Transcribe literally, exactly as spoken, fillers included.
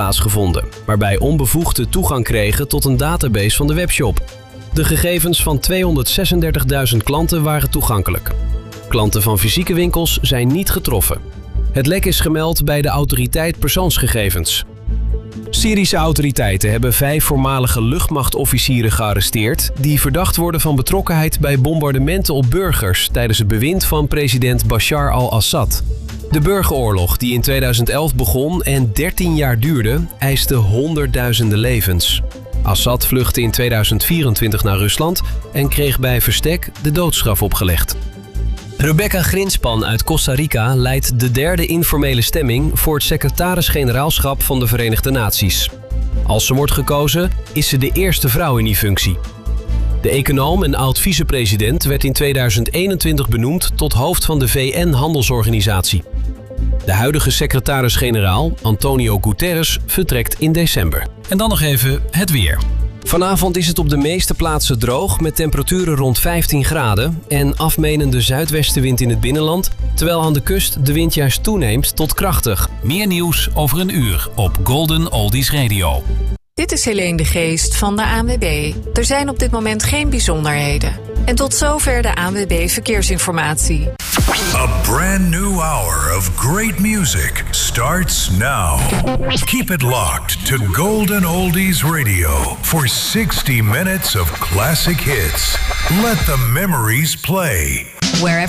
plaatsgevonden, waarbij onbevoegden toegang kregen tot een database van de webshop. De gegevens van tweehonderdzesendertigduizend klanten waren toegankelijk. Klanten van fysieke winkels zijn niet getroffen. Het lek is gemeld bij de autoriteit persoonsgegevens. Syrische autoriteiten hebben vijf voormalige luchtmachtofficieren gearresteerd die verdacht worden van betrokkenheid bij bombardementen op burgers tijdens het bewind van president Bashar al-Assad. De burgeroorlog, die in tweeduizend elf begon en dertien jaar duurde, eiste honderdduizenden levens. Assad vluchtte in tweeduizend vierentwintig naar Rusland en kreeg bij verstek de doodstraf opgelegd. Rebecca Grinspan uit Costa Rica leidt de derde informele stemming voor het secretaris-generaalschap van de Verenigde Naties. Als ze wordt gekozen, is ze de eerste vrouw in die functie. De econoom en oud-vicepresident werd in tweeduizend eenentwintig benoemd tot hoofd van de V N-handelsorganisatie. De huidige secretaris-generaal, Antonio Guterres, vertrekt in december. En dan nog even het weer. Vanavond is het op de meeste plaatsen droog met temperaturen rond vijftien graden en afmenende zuidwestenwind in het binnenland, terwijl aan de kust de wind juist toeneemt tot krachtig. Meer nieuws over een uur op Golden Oldies Radio. Dit is Helene de Geest van de A N W B. Er zijn op dit moment geen bijzonderheden. En tot zover de A N W B Verkeersinformatie. A brand new hour of great music starts now. Keep it locked to Golden Oldies Radio for sixty minutes of classic hits. Let the memories play. Wherever